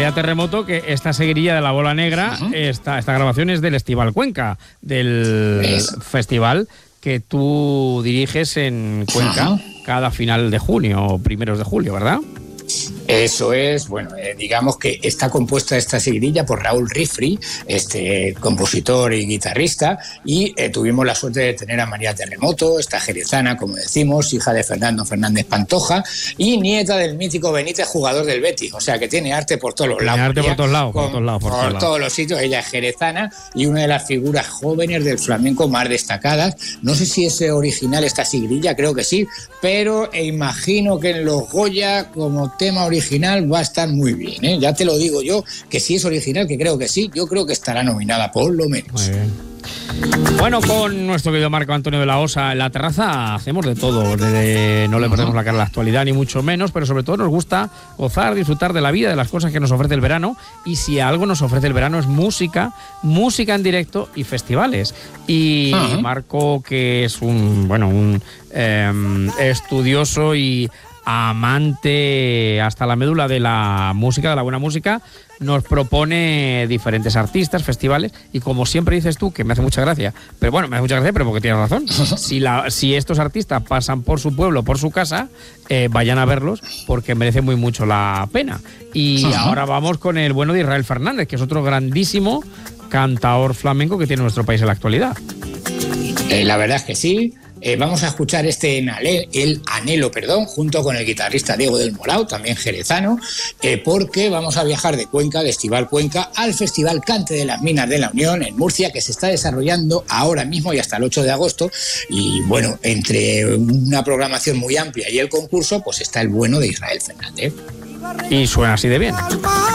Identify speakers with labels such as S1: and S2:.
S1: María Terremoto, que esta seguirilla de la bola negra, esta grabación es del Estival Cuenca, del festival que tú diriges en Cuenca cada final de junio o primeros de julio, ¿verdad?
S2: Eso es, bueno, digamos que está compuesta esta seguidilla por Raúl Rifri, compositor y guitarrista, y tuvimos la suerte de tener a María Terremoto, esta jerezana, como decimos, hija de Fernando Fernández Pantoja y nieta del mítico Benítez, jugador del Betis, o sea que tiene arte por todos los lados.
S1: Tiene arte por todos lados,
S2: por todos los sitios. Ella es jerezana y una de las figuras jóvenes del flamenco más destacadas. No sé si es original esta seguidilla, creo que sí, pero imagino que en los Goya, como tema original, va a estar muy bien, ¿eh? Ya te lo digo yo, que si es original, que creo que sí, yo creo que estará nominada por lo menos.
S1: Muy bien. Bueno, con nuestro querido Marco Antonio de la Osa en la terraza hacemos de todo, no le perdemos la cara a la actualidad ni mucho menos, pero sobre todo nos gusta gozar, disfrutar de la vida, de las cosas que nos ofrece el verano, y si algo nos ofrece el verano es música en directo y festivales. Y Marco, que es un estudioso y amante hasta la médula de la música, de la buena música, nos propone diferentes artistas, festivales, y como siempre dices tú, que me hace mucha gracia, pero bueno, me hace mucha gracia, pero porque tienes razón, si estos artistas pasan por su pueblo, por su casa, vayan a verlos, porque merece muy mucho la pena. Y ahora vamos con el bueno de Israel Fernández, que es otro grandísimo cantaor flamenco que tiene nuestro país en la actualidad.
S2: La verdad es que sí. Vamos a escuchar el Anhelo, junto con el guitarrista Diego del Moral, también jerezano, porque vamos a viajar de Cuenca, de Estival Cuenca, al Festival Cante de las Minas de la Unión en Murcia, que se está desarrollando ahora mismo y hasta el 8 de agosto. Y bueno, entre una programación muy amplia y el concurso, pues está el bueno de Israel Fernández.
S1: Y suena así de bien.